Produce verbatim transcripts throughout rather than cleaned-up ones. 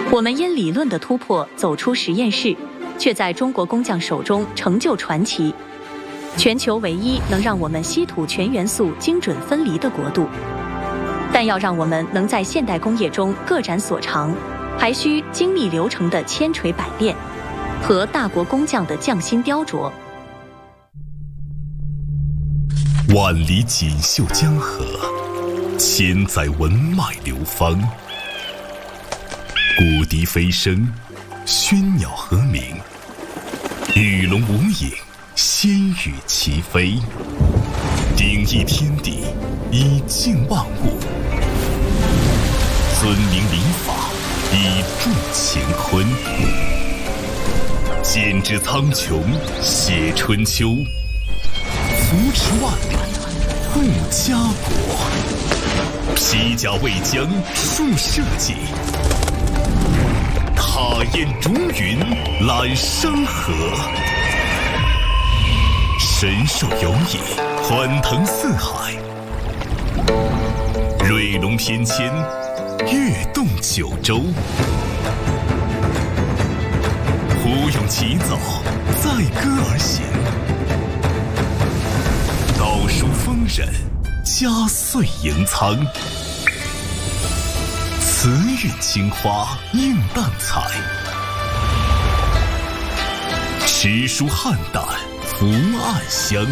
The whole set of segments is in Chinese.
我们因理论的突破走出实验室，却在中国工匠手中成就传奇，全球唯一能让我们稀土全元素精准分离的国度。但要让我们能在现代工业中各展所长，还需精密流程的千锤百炼和大国工匠的匠心雕琢。 万里锦绣江河，千载文脉流芳。古笛飞声，喧鸟和鸣，鱼龙无影，仙羽齐飞。鼎益天地，以静万物；尊明礼法，以助乾坤。剪纸苍穹，写春秋；扶持万里，护家国。披甲为将，树社稷；踏烟逐云，揽山河。神兽游弋，欢腾四海；瑞龙翩跹，跃动九州。胡咏其奏，载歌而行；道书锋刃，夹碎盈仓。慈韵青花，映淡彩；诗书汉胆，福暗香。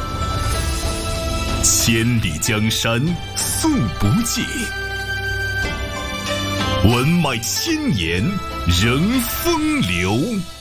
千里江山素不尽，文脉千年仍风流。